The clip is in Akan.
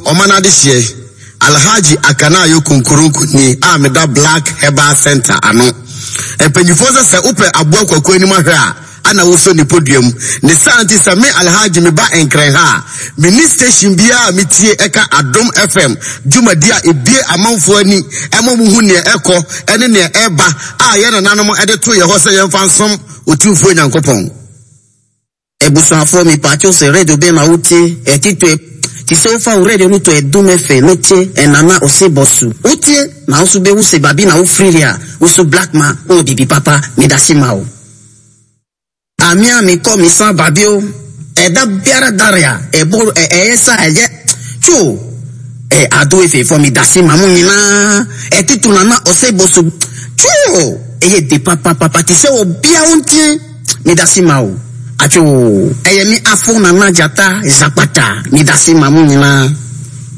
omana de hye Alhaji Akanayo Kunkurunku ni ameda Black Herbal Center ano epanyifo se upe aboa kwakwa ni mahwe a ana woso ni podium ne santi same Alhaji me ba enkren ha mini station bia metie eka Adom FM jumadia ebie amanfo ani emomuhu ne eko ene ne eba a ye nananom ede to ye ho se ye mfansom otumfo nyankopon ebusuafo mi pacho se radio be na uti etitwe ti se ofa radio no to Adom FM no tie enana osebosu utie na osube use babi na ufriria usu black man o bibi papa medasima o amia mi ko mi san babio eda biara daria ebo esa eje chu ado efe for mi dasima mu nyina etitu nana osebosu chu eye de papa ti se obia untie medasima o acho eye mi afo nana jata zapata medasima mu nyina